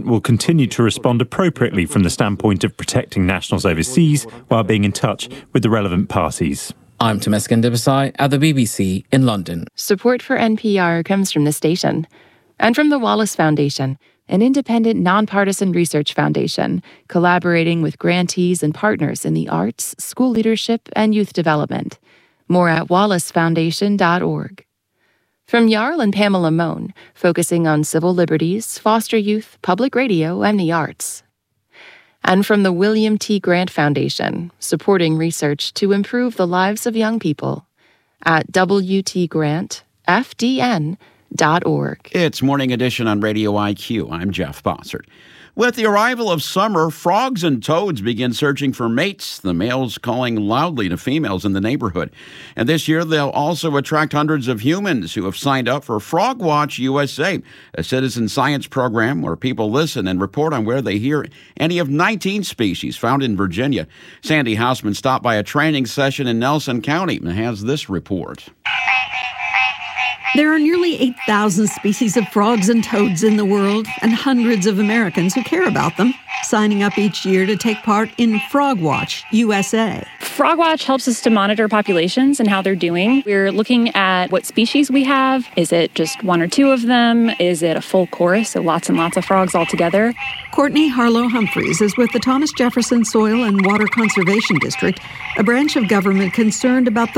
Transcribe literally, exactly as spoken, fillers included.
will continue to respond appropriately from the standpoint of protecting nationals overseas while being in touch with the relevant parties. I'm Temesgen Debisai at the B B C in London. Support for N P R comes from the station and from the Wallace Foundation, an independent, nonpartisan research foundation collaborating with grantees and partners in the arts, school leadership, and youth development. More at wallace foundation dot org. From Jarl and Pamela Mohn, focusing on civil liberties, foster youth, public radio, and the arts. And from the William T. Grant Foundation, supporting research to improve the lives of young people at w t grant f d n dot org. It's Morning Edition on Radio I Q. I'm Jeff Bossert. With the arrival of summer, frogs and toads begin searching for mates, the males calling loudly to females in the neighborhood. And this year, they'll also attract hundreds of humans who have signed up for Frog Watch U S A, a citizen science program where people listen and report on where they hear any of nineteen species found in Virginia. Sandy Hausman stopped by a training session in Nelson County and has this report. There are nearly eight thousand species of frogs and toads in the world, and hundreds of Americans who care about them, signing up each year to take part in Frog Watch U S A. Frog Watch helps us to monitor populations and how they're doing. We're looking at what species we have. Is it just one or two of them? Is it a full chorus, so lots and lots of frogs all together? Courtney Harlow Humphreys is with the Thomas Jefferson Soil and Water Conservation District, a branch of government concerned about the